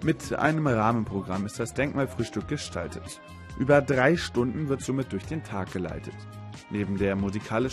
Mit einem Rahmenprogramm ist das Denkmalfrühstück gestaltet. Über 3 Stunden wird somit durch den Tag geleitet. Neben der musikalischen